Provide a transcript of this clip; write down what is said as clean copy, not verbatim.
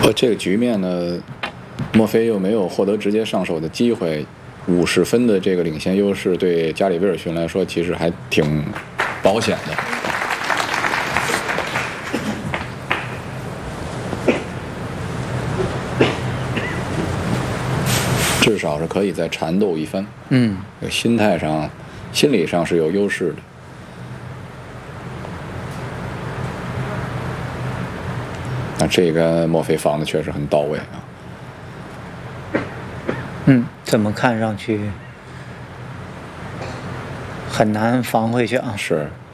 这个局面呢，墨菲又没有获得直接上手的机会，50分的这个领先优势对加里威尔逊来说其实还挺保险的。至少是可以再缠斗一番。心态上、心理上是有优势的。那这个墨菲防的确实很到位啊。 怎么看上去很难防回去啊？ 是。